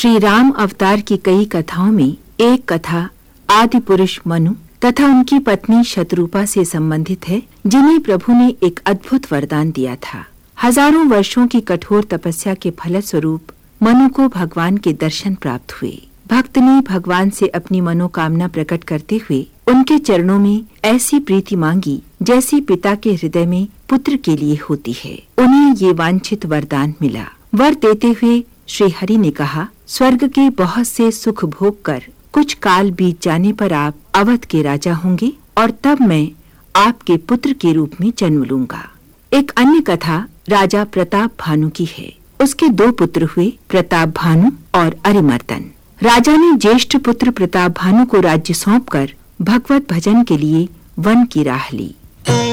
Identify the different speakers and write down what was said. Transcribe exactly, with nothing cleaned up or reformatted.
Speaker 1: श्री राम अवतार की कई कथाओं में एक कथा आदि पुरुष मनु तथा उनकी पत्नी शतरूपा से संबंधित है, जिन्हें प्रभु ने एक अद्भुत वरदान दिया था। हजारों वर्षों की कठोर तपस्या के फलस्वरूप मनु को भगवान के दर्शन प्राप्त हुए। भक्त ने भगवान से अपनी मनोकामना प्रकट करते हुए उनके चरणों में ऐसी प्रीति मांगी जैसी पिता के हृदय में पुत्र के लिए होती है। उन्हें ये वांछित वरदान मिला। वर देते हुए श्री हरि ने कहा, स्वर्ग के बहुत से सुख भोग कर कुछ काल बीत जाने पर आप अवध के राजा होंगे और तब मैं आपके पुत्र के रूप में जन्म लूंगा। एक अन्य कथा राजा प्रताप भानु की है। उसके दो पुत्र हुए, प्रताप भानु और अरिमर्दन। राजा ने ज्येष्ठ पुत्र प्रताप भानु को राज्य सौंपकर भगवत भजन के लिए वन की राह ली।